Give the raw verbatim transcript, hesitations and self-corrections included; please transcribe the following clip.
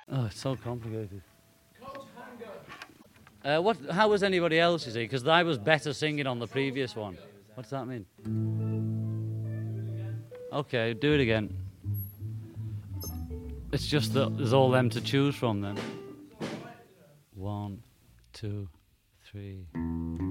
Oh, it's so complicated. Uh, what? How was anybody else, you see? Because I was better singing on the previous one. What does that mean? Okay, do it again. It's just that there's all them to choose from then. One, two, three...